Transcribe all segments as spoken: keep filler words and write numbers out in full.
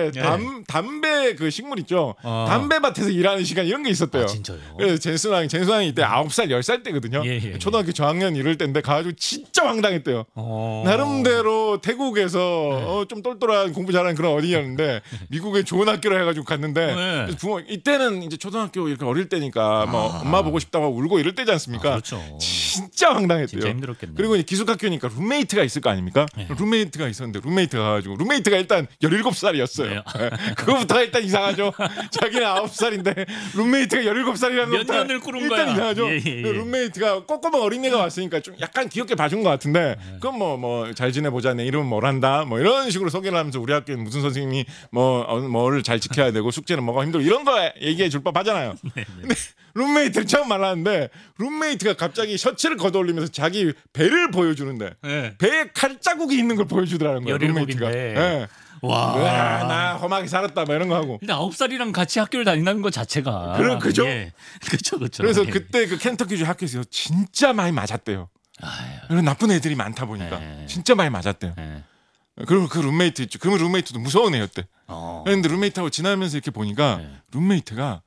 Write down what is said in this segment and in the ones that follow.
때 네. 담, 담배 그 식물 있죠. 어. 담배밭에서 일하는 시간 이런 게 있었대요. 아, 진짜요? 그래서 젠슨왕이 젠슨왕이 이때 아홉 살 열 살 때거든요. 예, 예, 예. 초등학교 저학년 이럴 때인데 가가지고 진짜 황당했대요. 어. 나름대로 태국에서 네. 어, 좀 똘똘한 공부 잘하는 그런 어린이였는데 미국에 좋은 학교를 해가지고 갔는데 네. 그래서 부모 이때는 이제 초등학교 이렇게 어릴 때니까 뭐 아. 엄마 보고 싶다고 울고 이럴 때지 않습니까? 아, 그렇죠. 진짜 황당했대요. 진짜 힘들었겠네요. 그리고 이제 기숙학교니까 룸메이트가 있을 거 아닙니까? 네. 룸메이트가 있었는데 룸메이트가 가가지고 룸메이트가 일단 열일곱 살이었어요. 네. 그거부터가 일단 이상하죠. 자기는 아홉 살인데 룸메이트가 열일곱 살이라는 몇 것부터 년을 꾸른 일단 거야. 이상하죠. 예, 예, 예. 룸메이트가 꼬꼬마 어린애가 왔으니까 좀 약간 귀엽게 봐준 것 같은데 그건 뭐 뭐 잘 지내보자 내 이름은 뭐란다 뭐 이런 식으로 소개를 하면서 우리 학교는 무슨 선생님이 뭐 어, 뭐를 잘 지켜야 되고 숙제는 뭐가 힘들고 이런 거 얘기해 줄 법하잖아요. 근데 룸메이트를 처음 만났는데 룸메이트가 갑자기 셔츠를 걷어올리면서 자기 배를 보여주는데 네. 배에 칼자국이 있는 걸 보여주더라는 거예요. 룸메이트가. 열일곱인데. 예. 와. 으아, 나 험하게 살았다 뭐 이런 거 하고. 근데 아홉 살이랑 같이 학교를 다닌다는 것 자체가 그럼 그죠? 예. 그렇죠, 그렇죠. 그래서 예. 그때 그 켄터키주 학교에서 진짜 많이 맞았대요. 아유. 그리고 나쁜 애들이 많다 보니까 네. 진짜 많이 맞았대요. 예. 그리고 그 룸메이트 있죠. 그러면 룸메이트도 무서운 애였대. 어. 그런데 룸메이트하고 지나면서 이렇게 보니까 네. 룸메이트가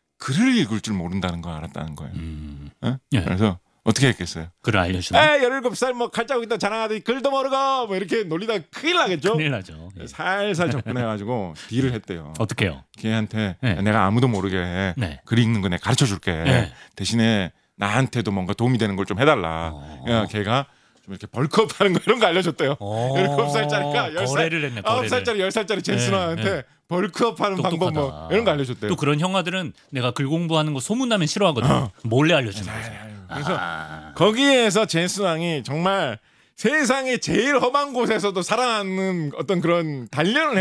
글을 읽을 줄 모른다는 걸 알았다는 거예요. 음. 예? 예. 그래서 어떻게 했겠어요? 글을 알려주나? 에 열일곱 살 뭐 칼자국 있다 자랑하더니 글도 모르고 뭐 이렇게 놀리다 큰일 나겠죠? 큰일 나죠. 예. 살살 접근해가지고 딜을 했대요. 어떻게요? 걔한테 걔한테 내가 아무도 모르게 네. 글 읽는 거 내가 가르쳐 줄게. 네. 대신에 나한테도 뭔가 도움이 되는 걸 좀 해달라. 어. 그러니까 걔가 좀 이렇게 벌크업하는 거 이런 거 알려줬대요. 어. 열일곱 살짜리가 열 살, 거래를 했네. 거래를. 아홉 살짜리 열 살짜리 젠슨한테 네, 네. 벌크업하는 방법 뭐 똑똑하다. 이런 거 알려줬대요. 또 그런 형아들은 내가 글 공부하는 거 소문나면 싫어하거든. 어. 몰래 알려주는 아유, 거죠. 아유, 그래서 아. 거기에서 젠슨왕이 정말 세상에 제일 험한 곳에서도 살아남는 어떤 그런 단련을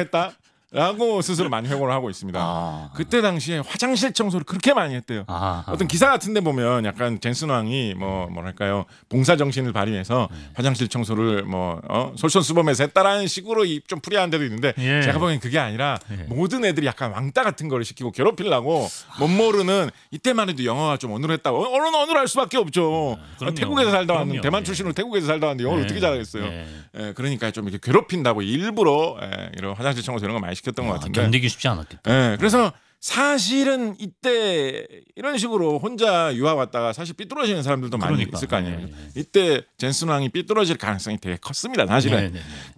했다라고 스스로 많이 회고를 하고 있습니다. 아. 그때 당시에 화장실 청소를 그렇게 많이 했대요. 아. 어떤 기사 같은데 보면 약간 젠슨왕이 뭐 뭐랄까요 봉사 정신을 발휘해서 네. 화장실 청소를 뭐 어? 솔선수범해서 했다라는 식으로 이- 좀 풀이한 데도 있는데 예. 제가 보기엔 그게 아니라 예. 모든 애들이 약간 왕따 같은 거를 시키고 괴롭히려고 못 모르는 이때만 해도 영어가 좀 어눌했다고 어, 어느 어눌할 수밖에 없죠. 그럼요. 태국에서 살다 왔는데 그럼요. 대만 예. 출신으로 태국에서 살다 왔는데 영어를 예. 어떻게 잘하겠어요. 예. 예, 그러니까 좀 이렇게 괴롭힌다고 일부러 예, 이런 화장실 청소 이런 거 많이 시켰던 것 아, 같은데. 견디기 쉽지 않았겠다. 예, 그래서 사실은 이때 이런 식으로 혼자 유학 왔다가 사실 삐뚤어지는 사람들도 많이 그러니까. 있을 거 아니에요. 네, 네. 이때 젠슨 왕이 삐뚤어질 가능성이 되게 컸습니다. 사실은. 네, 네, 네.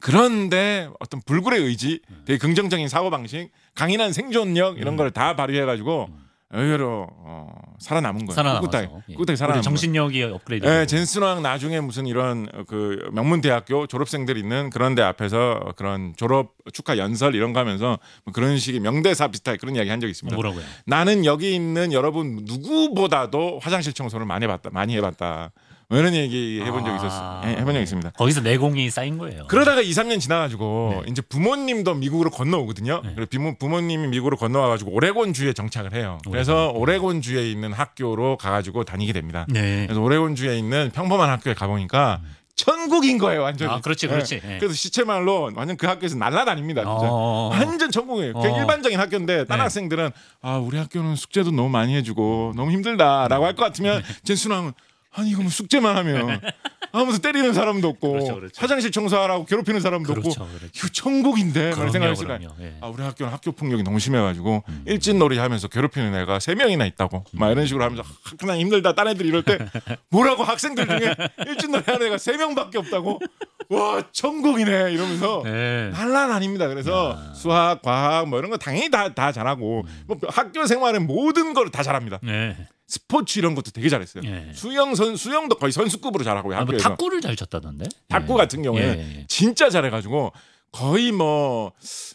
그런데 어떤 불굴의 의지, 되게 긍정적인 사고 방식, 강인한 생존력 이런 걸 다 발휘해가지고 의외로 어, 살아남은 거예요. 살아남아서 꿋꿋하게, 예. 꿋꿋하게 우리 살아남은 거예요. 정신력이 업그레이드. 예, 젠슨 왕 나중에 무슨 이런 어, 그 명문 대학교 졸업생들 있는 그런 데 앞에서 그런 졸업 축하 연설 이런 거 하면서 뭐 그런 식의 명대사 비슷하게 그런 이야기 한 적이 있습니다. 뭐라고요? 나는 여기 있는 여러분 누구보다도 화장실 청소를 많이 해봤다, 많이 해봤다. 뭐 이런 얘기 해본 적이 있었어요. 예, 해본 적이 있습니다. 거기서 내공이 쌓인 거예요. 그러다가 이, 삼 년 지나가지고 네. 이제 부모님도 미국으로 건너오거든요. 네. 그리고 부모, 부모님이 미국으로 건너와가지고 오레곤주에 정착을 해요. 그래서 오레곤주에 있는 학교로 가가지고 다니게 됩니다. 네. 그래서 오레곤주에 있는 평범한 학교에 가보니까 천국인 거예요, 완전히. 아, 그렇지, 그렇지. 예. 예. 그래서 시체말로 완전 그 학교에서 날아다닙니다, 진짜. 어. 완전 천국이에요. 그냥 어. 일반적인 학교인데 다른 네. 학생들은 아 우리 학교는 숙제도 너무 많이 해주고 너무 힘들다라고 할 것 같으면 네. 젠순왕은 아니 이거 뭐 숙제만 하면 아무도 때리는 사람도 없고 그렇죠, 그렇죠. 화장실 청소하라고 괴롭히는 사람도 그렇죠, 없고 그렇죠. 이거 천국인데 그럼요, 생각했을 거예요. 그럼요. 예. 아 우리 학교는 학교 폭력이 너무 심해가지고 음. 일진놀이 하면서 괴롭히는 애가 세 명이나 있다고 막 이런 식으로 하면서 학교 다니기 힘들다 딴 애들이 이럴 때 뭐라고 학생들 중에 일진놀이 하는 애가 세 명밖에 없다고 와 천국이네 이러면서 네. 난리아닙니다. 그래서 야. 수학, 과학 뭐 이런 거 당연히 다 다 잘하고 뭐 학교 생활은 모든 걸 다 잘합니다. 네. 스포츠 이런 것도 되게 잘했어요. 예. 수영 선 수영도 거의 선수급으로 잘하고 아, 뭐 학교에서 탁구를 잘 쳤다던데. 탁구 예. 같은 경우에는 예, 예. 진짜 잘해가지고 거의 뭐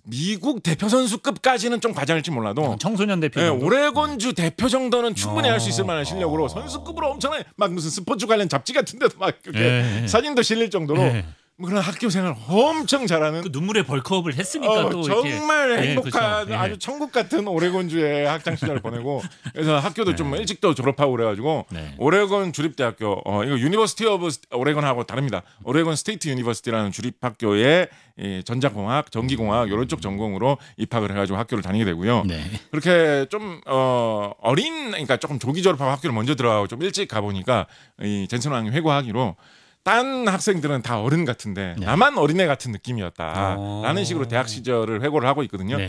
미국 대표 선수급까지는 좀 과장일지 몰라도 청소년 대표. 예, 정도? 오레곤주 대표 정도는 충분히 어. 할 수 있을 만한 실력으로 어. 선수급으로 엄청나게 막 무슨 스포츠 관련 잡지 같은 데도 막 이렇게 예, 예. 사진도 실릴 정도로 예. 뭐 그런 학교 생활 엄청 잘하는 그 눈물의 벌크업을 했으니까 어, 또 이렇게. 정말 예, 행복한 그렇죠. 예. 아주 천국 같은 오레곤주의 학창 시절을 보내고 그래서 학교도 좀 일찍 또 졸업하고 그래가지고 네. 오레곤 주립대학교 어 이거 유니버시티 오브 오레곤하고 다릅니다. 오레곤 스테이트 유니버시티라는 주립학교에 이 전자공학, 전기공학 이런 쪽 전공으로 입학을 해가지고 학교를 다니게 되고요. 네. 그렇게 좀 어, 어린 그러니까 조금 조기 졸업하고 학교를 먼저 들어가고 좀 일찍 가보니까 이 젠슨 왕이 회고하기로. 딴 학생들은 다 어른 같은데 네. 나만 어린애 같은 느낌이었다라는 어. 식으로 대학 시절을 회고를 하고 있거든요. 네.